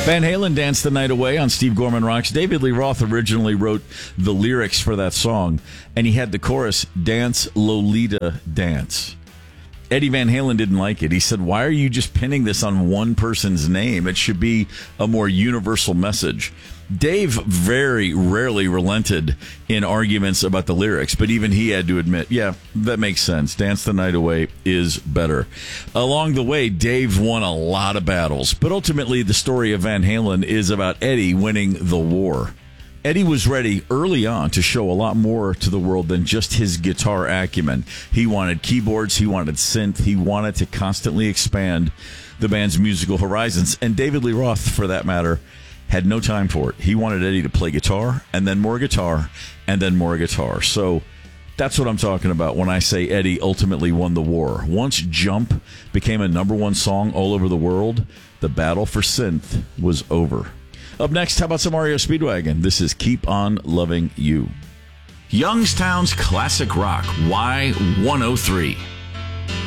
Van Halen, Dance the Night Away on Steve Gorman Rocks. David Lee Roth originally wrote the lyrics for that song, and he had the chorus, Dance, Lolita, Dance. Eddie Van Halen didn't like it. He said, why are you just pinning this on one person's name? It should be a more universal message. Dave very rarely relented in arguments about the lyrics, but even he had to admit, yeah, that makes sense. Dance the Night Away is better. Along the way, Dave won a lot of battles, but ultimately the story of Van Halen is about Eddie winning the war. Eddie was ready early on to show a lot more to the world than just his guitar acumen. He wanted keyboards, he wanted synth, he wanted to constantly expand the band's musical horizons, and David Lee Roth, for that matter, had no time for it. He wanted Eddie to play guitar, and then more guitar, and then more guitar. So that's what I'm talking about when I say Eddie ultimately won the war. Once Jump became a #1 song all over the world, the battle for synth was over. Up next, how about some REO Speedwagon? This is Keep On Loving You. Youngstown's Classic Rock, Y103.